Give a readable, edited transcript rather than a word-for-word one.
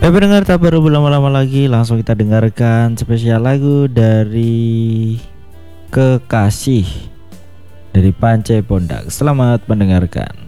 Baik pendengar, tak perlu berlama-lama lagi, langsung kita dengarkan spesial lagu dari Kekasih dari Pance Pondak. Selamat mendengarkan.